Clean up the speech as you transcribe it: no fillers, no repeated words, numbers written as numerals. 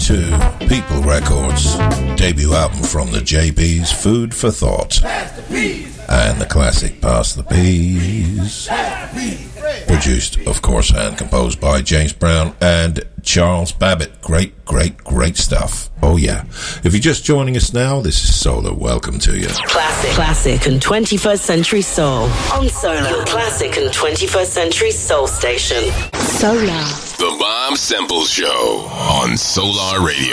to People Records, debut album from the JBs, Food for Thought, and the classic Pass the Peas, produced, of course, and composed by James Brown and Charles Babbitt. Great stuff. Oh yeah. If you're just joining us now, this is Solar. Welcome to you. Classic and 21st century soul on Solar. Your classic and 21st century soul station. Solar. The Bob Semple Show on Solar Radio.